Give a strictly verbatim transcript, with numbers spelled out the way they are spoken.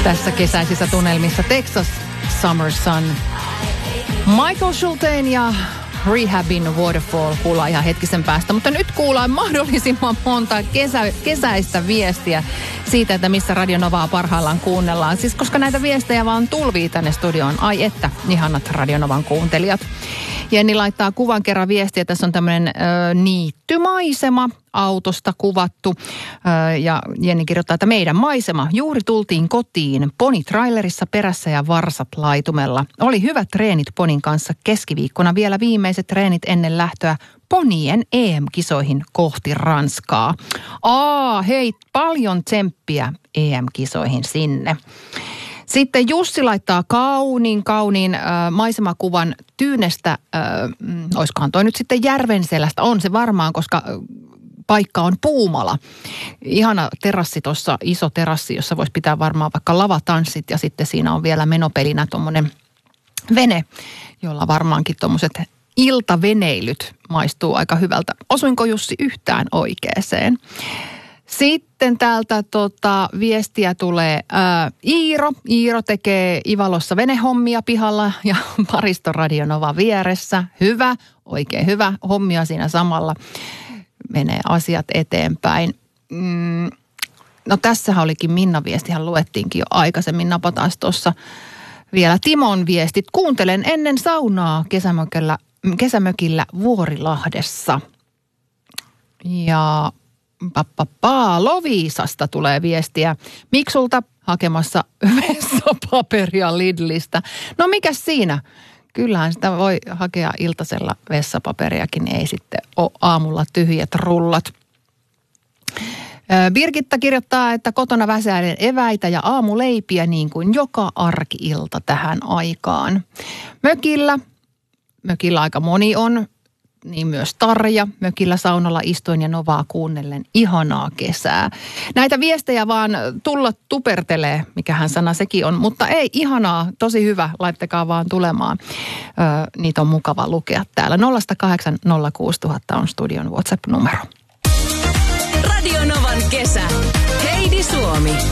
Tässä kesäisissä tunnelmissa Texas Summer Sun. Michael Schulten ja Rehabin Waterfall kuullaan ihan hetkisen päästä, mutta nyt kuullaan mahdollisimman monta kesä, kesäistä viestiä siitä, että missä Radio Novaa parhaillaan kuunnellaan. Siis koska näitä viestejä vaan tulvii tänne studioon. Ai että, ihanat Radio Novan kuuntelijat. Jenni laittaa kuvan kerran viestiä. Tässä on tämmöinen ö, niittymaisema autosta kuvattu. Ö, ja Jenni kirjoittaa, että meidän maisema. Juuri tultiin kotiin ponitrailerissa perässä ja varsat laitumella. Oli hyvät treenit ponin kanssa keskiviikkona. Vielä viimeiset treenit ennen lähtöä ponien E M-kisoihin kohti Ranskaa. Aa, hei, paljon tsemppiä E M-kisoihin sinne. Sitten Jussi laittaa kauniin, kauniin äh, maisemakuvan Tyynestä, äh, olisikohan toi nyt sitten Järvenselästä, on se varmaan, koska äh, paikka on Puumala. Ihana terassi tuossa, iso terassi, jossa voisi pitää varmaan vaikka lavatanssit ja sitten siinä on vielä menopelinä tuommoinen vene, jolla varmaankin tuommoiset iltaveneilyt maistuu aika hyvältä. Osuinko Jussi yhtään oikeeseen? Sitten täältä tota, viestiä tulee ää, Iiro. Iiro tekee Ivalossa venehommia pihalla ja Paristo Radio Nova vieressä. Hyvä, oikein hyvä hommia siinä samalla. Menee asiat eteenpäin. Mm, no tässähän olikin Minna viestihän luettiinkin jo aikaisemmin. Napataan tuossa vielä Timon viestit. Kuuntelen ennen saunaa kesämökillä, kesämökillä Vuorilahdessa. Ja Pappapaa, Loviisasta tulee viestiä. Miksulta hakemassa vessapaperia Lidlistä. No mikäs siinä? Kyllähän sitä voi hakea iltasella vessapaperiakin, ei sitten ole aamulla tyhjät rullat. Birgitta kirjoittaa, että kotona väsäilen eväitä ja aamuleipiä niin kuin joka arki-ilta tähän aikaan. Mökillä, mökillä aika moni on. Niin myös Tarja, mökillä saunalla istuin ja Novaa kuunnellen. Ihanaa kesää. Näitä viestejä vaan tulla tupertelee, mikähän sana sekin on. Mutta ei, ihanaa, tosi hyvä, laittakaa vaan tulemaan. Öö, niitä on mukava lukea täällä. nolla kahdeksan nolla kuusi nolla nolla nolla on studion WhatsApp-numero. Radio Novan kesä. Heidi Suomi.